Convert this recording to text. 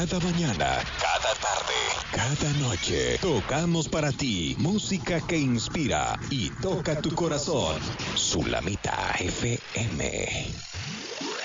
Cada mañana, cada tarde, cada noche, tocamos para ti música que inspira y toca tu corazón. Sulamita FM.